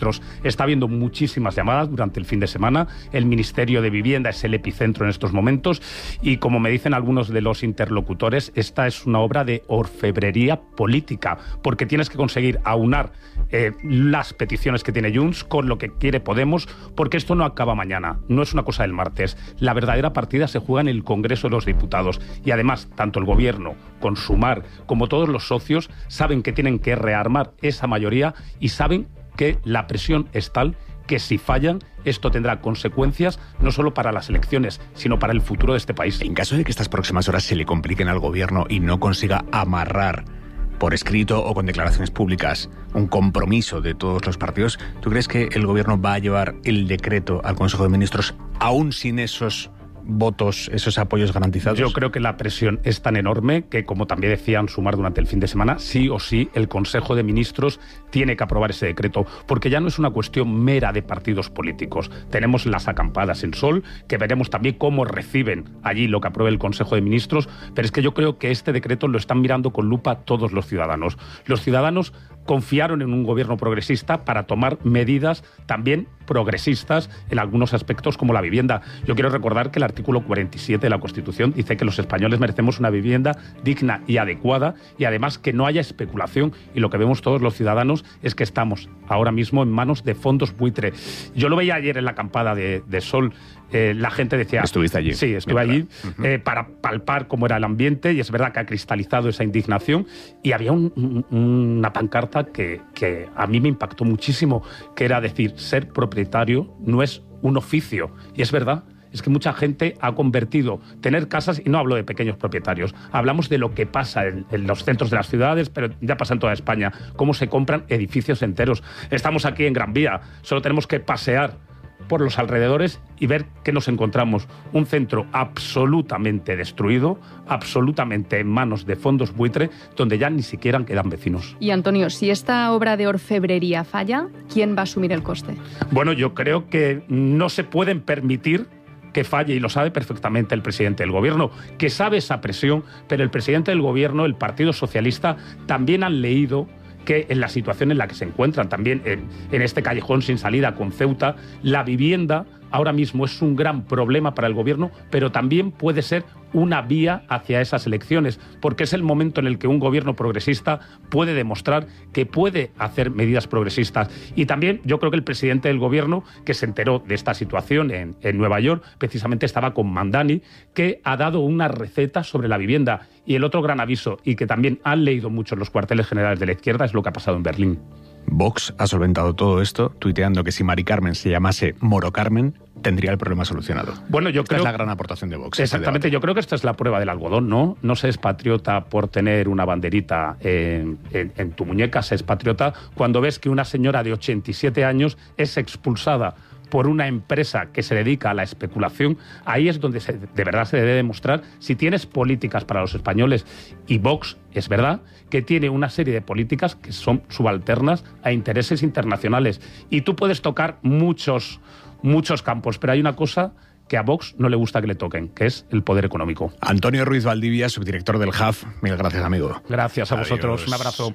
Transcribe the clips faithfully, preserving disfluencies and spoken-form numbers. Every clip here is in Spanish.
ministros. Está habiendo muchísimas llamadas durante el fin de semana. El Ministerio de Vivienda es el epicentro en estos momentos y, como me dicen algunos de los interlocutores, esta es una obra de orfebrería política, porque tienes que conseguir aunar eh, las peticiones que tiene Junts con lo que quiere Podemos, porque esto no acaba mañana, no es una cosa del martes. La verdadera partida se juega en el Congreso de los Diputados y además tanto el Gobierno, con Sumar, como todos los socios saben que tienen que rearmar esa mayoría y saben que la presión es tal que si fallan, esto tendrá consecuencias no solo para las elecciones, sino para el futuro de este país. En caso de que estas próximas horas se le compliquen al Gobierno y no consiga amarrar por escrito o con declaraciones públicas un compromiso de todos los partidos, ¿tú crees que el Gobierno va a llevar el decreto al Consejo de Ministros aún sin esos votos, esos apoyos garantizados? Yo creo que la presión es tan enorme que, como también decían Sumar durante el fin de semana, sí o sí el Consejo de Ministros tiene que aprobar ese decreto, porque ya no es una cuestión mera de partidos políticos. Tenemos las acampadas en Sol, que veremos también cómo reciben allí lo que apruebe el Consejo de Ministros, pero es que yo creo que este decreto lo están mirando con lupa todos los ciudadanos. Los ciudadanos confiaron en un gobierno progresista para tomar medidas también progresistas en algunos aspectos como la vivienda. Yo quiero recordar que el artículo cuarenta y siete de la Constitución dice que los españoles merecemos una vivienda digna y adecuada y además que no haya especulación, y lo que vemos todos los ciudadanos es que estamos ahora mismo en manos de fondos buitre. Yo lo veía ayer en la acampada de, de Sol. Eh, la gente decía... ¿Estuviste allí? Sí, estuve allí uh-huh. eh, para palpar cómo era el ambiente, y es verdad que ha cristalizado esa indignación, y había un, un, una pancarta que, que a mí me impactó muchísimo, que era decir, ser propietario no es un oficio, y es verdad. Es que mucha gente ha convertido tener casas, y no hablo de pequeños propietarios, hablamos de lo que pasa en, en los centros de las ciudades, pero ya pasa en toda España, cómo se compran edificios enteros. Estamos aquí en Gran Vía, solo tenemos que pasear por los alrededores y ver que nos encontramos un centro absolutamente destruido, absolutamente en manos de fondos buitre, donde ya ni siquiera quedan vecinos. Y Antonio, si esta obra de orfebrería falla, ¿quién va a asumir el coste? Bueno, yo creo que no se pueden permitir que falle, y lo sabe perfectamente el presidente del Gobierno, que sabe esa presión, pero el presidente del Gobierno, el Partido Socialista, también han leído que en la situación en la que se encuentran, también en, en este callejón sin salida con Ceuta, la vivienda ahora mismo es un gran problema para el Gobierno, pero también puede ser una vía hacia esas elecciones, porque es el momento en el que un gobierno progresista puede demostrar que puede hacer medidas progresistas. Y también yo creo que el presidente del Gobierno, que se enteró de esta situación en, en Nueva York, precisamente estaba con Mandani, que ha dado una receta sobre la vivienda. Y el otro gran aviso, y que también han leído mucho en los cuarteles generales de la izquierda, es lo que ha pasado en Berlín. Vox ha solventado todo esto tuiteando que si Mari Carmen se llamase Moro Carmen, tendría el problema solucionado. Bueno, yo Esta creo... es la gran aportación de Vox. Exactamente, este yo creo que esta es la prueba del algodón, ¿no? No se es patriota por tener una banderita en, en, en tu muñeca, se es patriota cuando ves que una señora de ochenta y siete años es expulsada por una empresa que se dedica a la especulación. Ahí es donde se, de verdad se debe demostrar si tienes políticas para los españoles. Y Vox, es verdad, que tiene una serie de políticas que son subalternas a intereses internacionales. Y tú puedes tocar muchos, muchos campos, pero hay una cosa que a Vox no le gusta que le toquen, que es el poder económico. Antonio Ruiz Valdivia, subdirector del H A F. Mil gracias, amigo. Gracias a Adiós. vosotros. Un abrazo.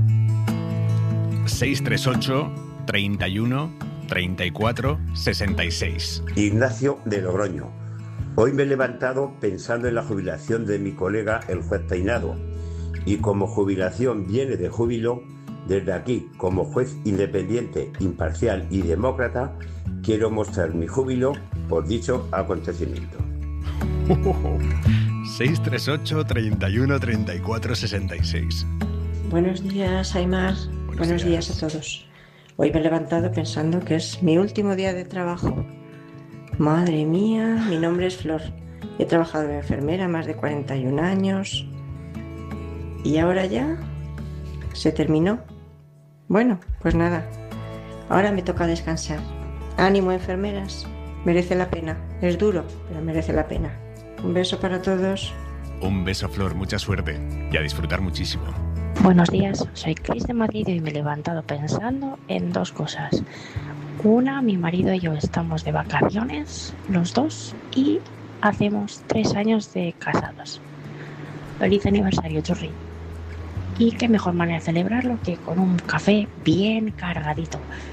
seis tres ocho, treinta y uno, treinta y cuatro, sesenta y seis. Ignacio de Logroño. Hoy me he levantado pensando en la jubilación de mi colega el juez Peinado, y como jubilación viene de júbilo, desde aquí, como juez independiente, imparcial y demócrata, quiero mostrar mi júbilo por dicho acontecimiento. seis tres ocho, treinta y uno, treinta y cuatro, sesenta y seis. Buenos días, Aymar. Buenos, Buenos días. días a todos. Hoy me he levantado pensando que es mi último día de trabajo. Madre mía, mi nombre es Flor. He trabajado de enfermera más de cuarenta y un años. ¿Y ahora ya? ¿Se terminó? Bueno, pues nada. Ahora me toca descansar. Ánimo, enfermeras. Merece la pena. Es duro, pero merece la pena. Un beso para todos. Un beso, Flor. Mucha suerte. Y a disfrutar muchísimo. Buenos días, soy Cris de Madrid y me he levantado pensando en dos cosas. Una, mi marido y yo estamos de vacaciones, los dos, y hacemos tres años de casados. Feliz aniversario, Churri. Y qué mejor manera de celebrarlo que con un café bien cargadito.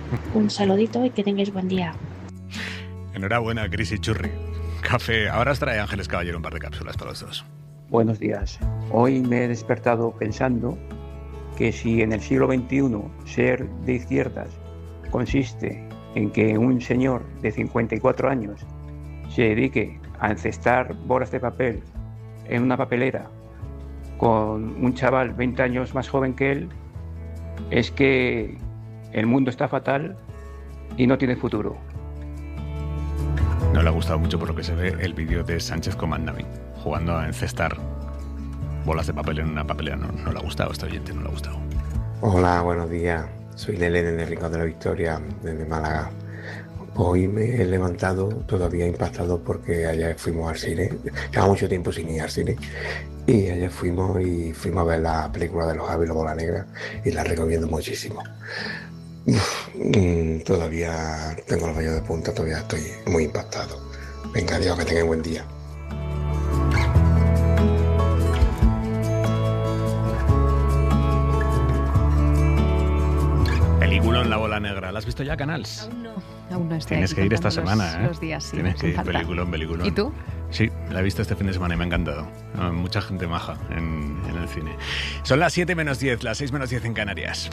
Un saludito y que tengáis buen día. Enhorabuena, Cris y Churri. Café. Ahora os trae Ángeles Caballero un par de cápsulas para los dos. Buenos días. Hoy me he despertado pensando que si en el siglo veintiuno ser de izquierdas consiste en que un señor de cincuenta y cuatro años se dedique a encestar bolas de papel en una papelera con un chaval veinte años más joven que él, es que el mundo está fatal y no tiene futuro. No le ha gustado mucho, por lo que se ve, el vídeo de Sánchez con Mandami, jugando a encestar bolas de papel en una papelera. No, no le ha gustado, este oyente no le ha gustado. Hola, buenos días. Soy Nele de Rincón de la Victoria, desde Málaga. Hoy me he levantado todavía impactado porque ayer fuimos al cine. Lleva mucho tiempo sin ir al cine. Y ayer fuimos y fuimos a ver la película de los Javi y la Bola Negra y la recomiendo muchísimo. Uf, todavía tengo los vellos de punta, todavía estoy muy impactado. Venga, Dios, que tengan buen día. Peliculón La Bola Negra. ¿La has visto ya, Canals? Aún no. Aún no estoy. Tienes que ir esta semana, los, ¿eh? Los días, sí. Tienes que ir, falta. peliculón, peliculón. ¿Y tú? Sí, la he visto este fin de semana y me ha encantado. Mucha gente maja en, en el cine. Son las siete menos diez, las seis menos diez en Canarias.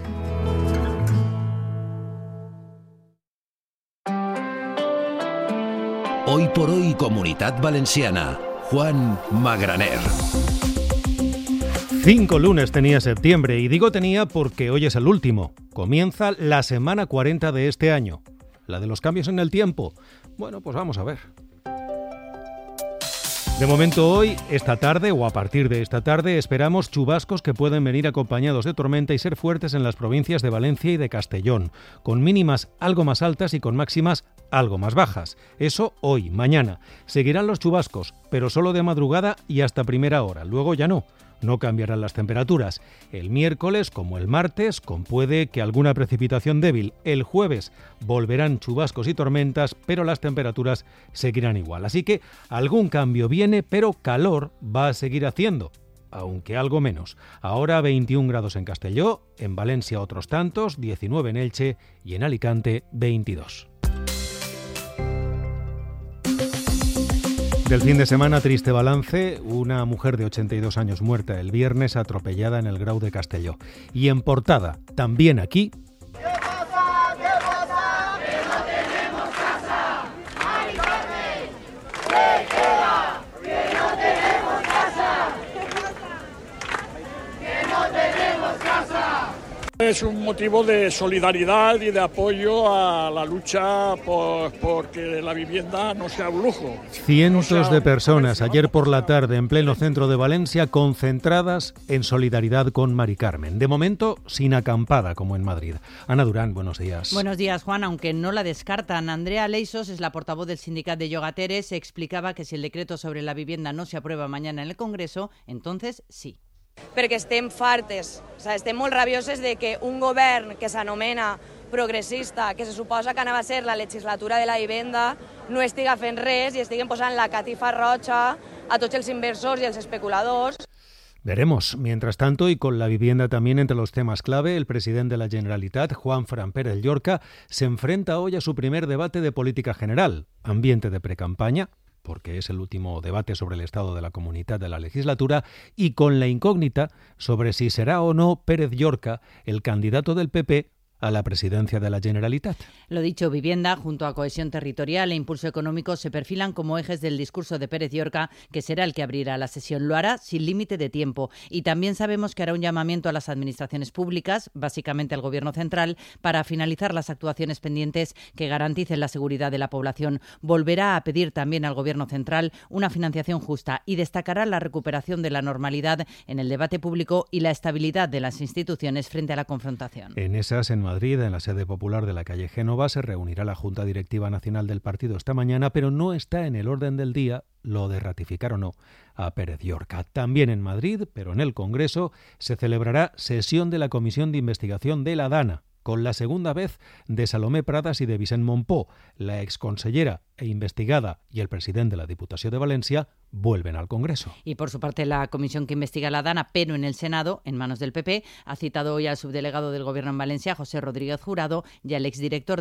Hoy por hoy, Comunitat Valenciana. Juan Magraner. Cinco lunes tenía septiembre, y digo tenía porque hoy es el último. Comienza la semana cuarenta de este año. ¿La de los cambios en el tiempo? Bueno, pues vamos a ver. De momento hoy, esta tarde o a partir de esta tarde, esperamos chubascos que pueden venir acompañados de tormenta y ser fuertes en las provincias de Valencia y de Castellón, con mínimas algo más altas y con máximas algo más bajas. Eso hoy, mañana. Seguirán los chubascos, pero solo de madrugada y hasta primera hora. Luego ya no. No cambiarán las temperaturas. El miércoles, como el martes, con puede que alguna precipitación débil. El jueves volverán chubascos y tormentas, pero las temperaturas seguirán igual. Así que algún cambio viene, pero calor va a seguir haciendo, aunque algo menos. Ahora veintiún grados en Castelló, en Valencia otros tantos, diecinueve en Elche y en Alicante veintidós. Del fin de semana, triste balance, una mujer de ochenta y dos años muerta el viernes atropellada en el Grau de Castelló. Y en portada, también aquí... ¿Qué pasa? ¿Qué pasa? Que no tenemos casa. Mari Carmen, ¿qué queda? Que no tenemos casa. Que no tenemos casa. Es un motivo de solidaridad y de apoyo a la lucha por porque la vivienda no sea un lujo. Cientos no sea de personas ayer por la tarde en pleno centro de Valencia concentradas en solidaridad con Mari Carmen. De momento sin acampada como en Madrid. Ana Durán, buenos días. Buenos días, Juan. Aunque no la descartan, Andrea Leisos es la portavoz del sindicato de llogateres. Explicaba que si el decreto sobre la vivienda no se aprueba mañana en el Congreso, entonces sí. Perquè estem fartes, o sigui, estem molt rabioses de que un govern que s'anomena progressista, que se suposa que anava a ser la legislatura de la vivenda, no estiga fent res i estiguen posant la catifa roja a tots els inversors i els especuladors. Veremos. Mientras tanto, y con la vivienda también entre los temas clave, el presidente de la Generalitat, Juanfran Pérez Llorca, se enfrenta hoy a su primer debate de política general, ambiente de precampaña, porque es el último debate sobre el estado de la comunidad de la legislatura, y con la incógnita sobre si será o no Pérez Llorca el candidato del P P a la presidencia de la Generalitat. Lo dicho, vivienda junto a cohesión territorial e impulso económico se perfilan como ejes del discurso de Pérez Llorca, que será el que abrirá la sesión. Lo hará sin límite de tiempo y también sabemos que hará un llamamiento a las administraciones públicas, básicamente al Gobierno central, para finalizar las actuaciones pendientes que garanticen la seguridad de la población. Volverá a pedir también al Gobierno central una financiación justa y destacará la recuperación de la normalidad en el debate público y la estabilidad de las instituciones frente a la confrontación. En esas, en Madrid, en la sede popular de la calle Génova, se reunirá la Junta Directiva Nacional del partido esta mañana, pero no está en el orden del día lo de ratificar o no a Pérez Llorca. También en Madrid, pero en el Congreso, se celebrará sesión de la Comisión de Investigación de la DANA, con la segunda vez de Salomé Pradas y de Vicent Montpó. La exconsellera e investigada y el presidente de la Diputació de Valencia vuelven al Congreso. Y por su parte, la comisión que investiga la Dana, pero en el Senado, en manos del P P, ha citado hoy al subdelegado del Gobierno en Valencia, José Rodríguez Jurado, y al exdirector